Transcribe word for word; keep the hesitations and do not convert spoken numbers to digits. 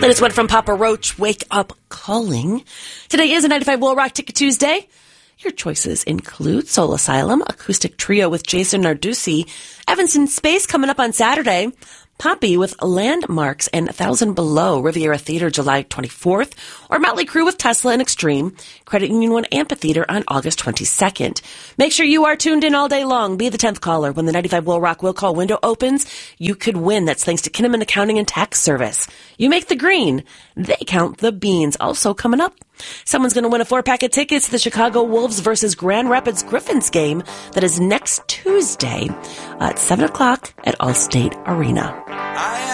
Latest one from Papa Roach, Wake Up Calling. Today is a ninety-five Will Rock Ticket Tuesday. Your choices include Soul Asylum, acoustic trio with Jason Narducci, Evanston Space coming up on Saturday, Poppy with Landmarks and A Thousand Below, Riviera Theater July twenty-fourth, or Motley Crue with Tesla and Extreme, Credit Union One Amphitheater on August twenty-second. Make sure you are tuned in all day long. Be the tenth caller. When the ninety-five Will Rock Will Call window opens, you could win. That's thanks to Kinnaman Accounting and Tax Service. You make the green. They count the beans. Also coming up, someone's going to win a four-pack of tickets to the Chicago Wolves versus Grand Rapids Griffins game that is next Tuesday at seven o'clock at Allstate Arena. I